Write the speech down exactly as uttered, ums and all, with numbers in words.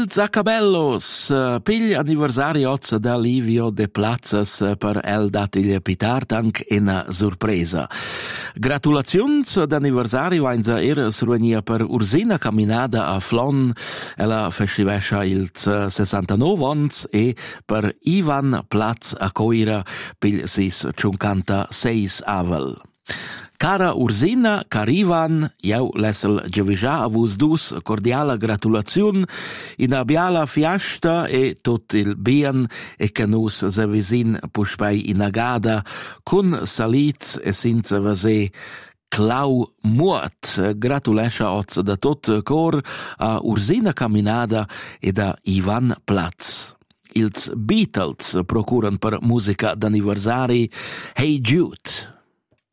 ils Acabellos, pigl anniversari oz da Livio de Plazzas per el datiglia pitart anche una sorpresa. Gratulazions d'anniversari vainza era survegnia per Ursina Caminada a Flon, ella festivescha ils sessantanove ons e per Ivan Platz a Coira pigl sis cinquantasei avel. Cara Ursina, car Ivan, eu lessel giavisà a vus dus cordiala gratulaziun in a biala fiasta e tot il bien e che nus se visin puspei in agada cun saliz e sinza vasè clau muot. Gratulescha oz da tot cor a Ursina Caminada e da Ivan Platz. Ils Beatles procuran per musica d'anniversari Hey Jude.